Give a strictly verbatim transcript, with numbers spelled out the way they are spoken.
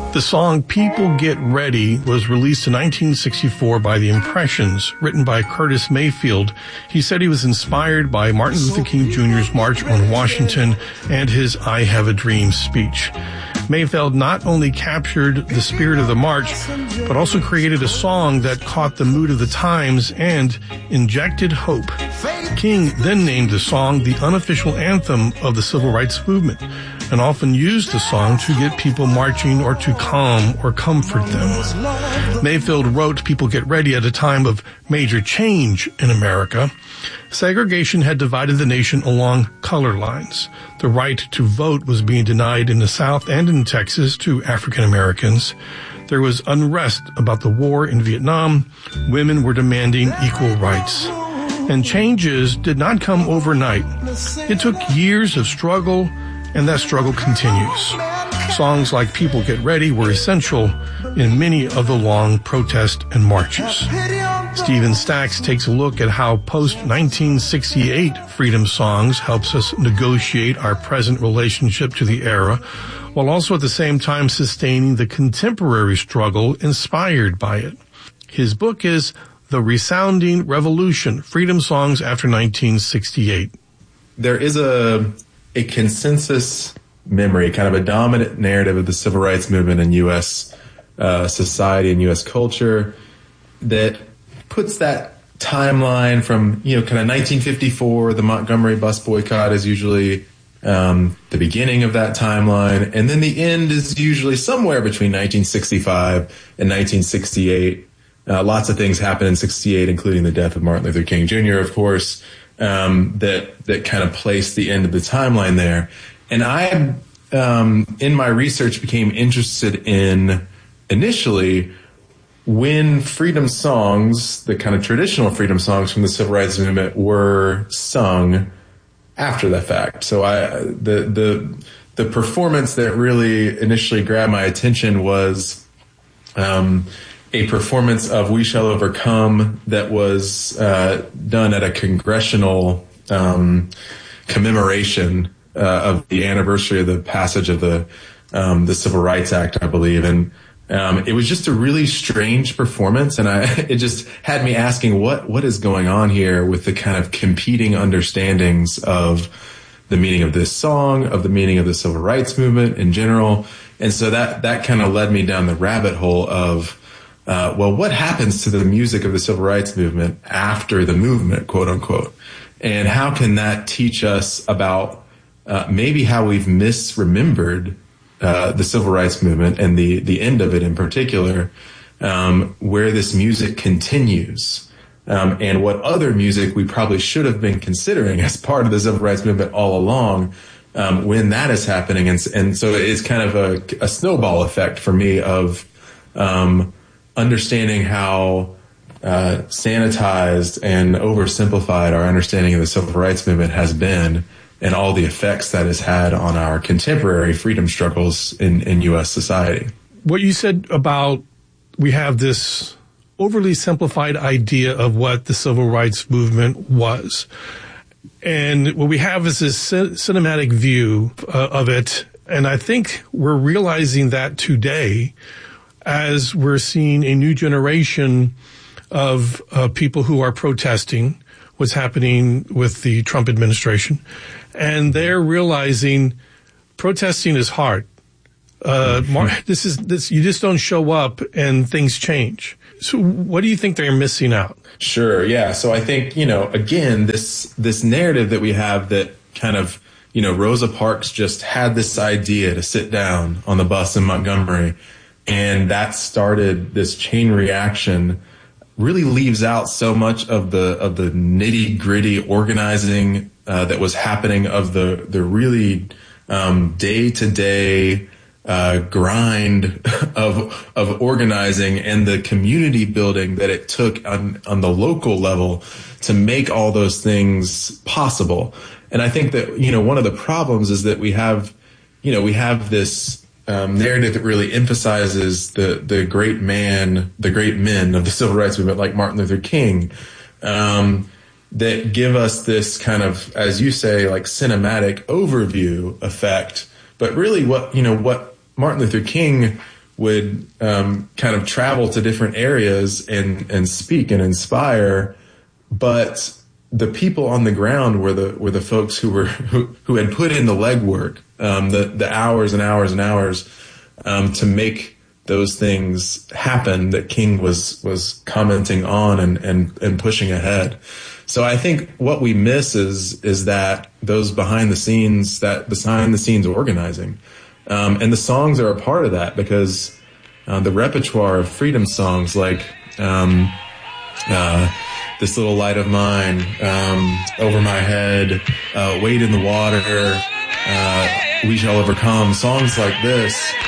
The song People Get Ready was released in nineteen sixty-four by The Impressions, written by Curtis Mayfield. He said he was inspired by Martin Luther King Junior's March on Washington and his I Have a Dream speech. Mayfield not only captured the spirit of the march, but also created a song that caught the mood of the times and injected hope. King then named the song the unofficial anthem of the civil rights movement, and often used the song to get people marching or to calm or comfort them. Mayfield wrote People Get Ready at a time of major change in America. Segregation had divided the nation along color lines. The right to vote was being denied in the South and in Texas to African Americans. There was unrest about the war in Vietnam. Women were demanding equal rights. And changes did not come overnight. It took years of struggle, and that struggle continues. Songs like People Get Ready were essential in many of the long protests and marches. Stephen Stacks takes a look at how post nineteen sixty-eight freedom songs helps us negotiate our present relationship to the era, while also at the same time sustaining the contemporary struggle inspired by it. His book is The Resounding Revolution, Freedom Songs After nineteen sixty-eight. There is a a consensus memory, kind of a dominant narrative of the civil rights movement in U S uh, society and U S culture that puts that timeline from, you know, kind of nineteen fifty-four, the Montgomery bus boycott is usually um, the beginning of that timeline. And then the end is usually somewhere between nineteen sixty-five and nineteen sixty-eight. Uh, lots of things happen in sixty-eight, including the death of Martin Luther King Junior, of course, um, that, that kind of placed the end of the timeline there. And I, um, in my research, became interested in initially when freedom songs, the kind of traditional freedom songs from the civil rights movement, were sung after the fact. So I, the, the, the performance that really initially grabbed my attention was, um, a performance of We Shall Overcome that was, uh, done at a congressional, um, commemoration, uh, of the anniversary of the passage of the, um, the Civil Rights Act, I believe. And, Um, it was just a really strange performance, and I, it just had me asking what, what is going on here with the kind of competing understandings of the meaning of this song, of the meaning of the civil rights movement in general. And so that, that kind of led me down the rabbit hole of, uh, well, what happens to the music of the civil rights movement after the movement, quote unquote? And how can that teach us about, uh, maybe how we've misremembered Uh, the civil rights movement and the, the end of it in particular, um, where this music continues, um, and what other music we probably should have been considering as part of the civil rights movement all along, um, when that is happening. And, and so it's kind of a, a snowball effect for me of, um, understanding how, uh, sanitized and oversimplified our understanding of the civil rights movement has been, and all the effects that has had on our contemporary freedom struggles in, in U S society. What you said about we have this overly simplified idea of what the civil rights movement was. And what we have is this c- cinematic view uh, of it. And I think we're realizing that today as we're seeing a new generation of uh, people who are protesting what's happening with the Trump administration. And they're realizing protesting is hard. Uh, Mar- this is, this, you just don't show up and things change. So what do you think they're missing out? Sure. Yeah. So I think, you know, again, this, this narrative that we have that kind of, you know, Rosa Parks just had this idea to sit down on the bus in Montgomery, and that started this chain reaction, really leaves out so much of the, of the nitty gritty organizing Uh, that was happening, of the, the really, um, day to day, uh, grind of, of organizing and the community building that it took on, on the local level to make all those things possible. And I think that, you know, one of the problems is that we have, you know, we have this, um, narrative that really emphasizes the, the great man, the great men of the civil rights movement, like Martin Luther King, um, that give us this kind of, as you say, like cinematic overview effect. But really what, you know, what Martin Luther King would um, kind of travel to different areas and, and speak and inspire, but the people on the ground were the were the folks who were who, who had put in the legwork, um, the the hours and hours and hours um, to make those things happen that King was was commenting on and, and, and pushing ahead. So I think what we miss is is that those behind the scenes, that behind the scenes organizing. Um, and the songs are a part of that, because uh, the repertoire of freedom songs like um, uh, This Little Light of Mine, um, Over My Head, uh, Wade in the Water, uh, We Shall Overcome, songs like this